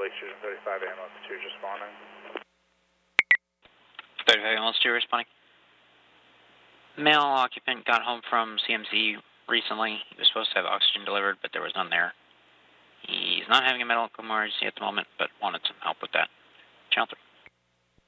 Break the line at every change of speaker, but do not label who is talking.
Lake Station 35 ambulance 2 responding.
35 ambulance 2 responding. Male occupant got home from CMC recently. He was supposed to have oxygen delivered, but there was none there. He's not having a medical emergency at the moment, but wanted some help with that. Channel 3.